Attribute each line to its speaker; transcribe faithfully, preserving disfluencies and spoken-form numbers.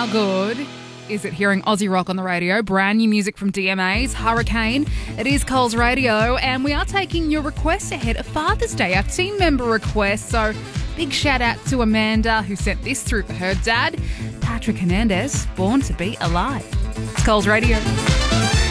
Speaker 1: How good is it hearing Aussie rock on the radio? Brand new music from D M A's Hurricane. It is Coles Radio, and we are taking your requests ahead of Father's Day, our team member request. So big shout out to Amanda, who sent this through for her dad, Patrick Hernandez, Born to Be Alive. It's Coles Radio.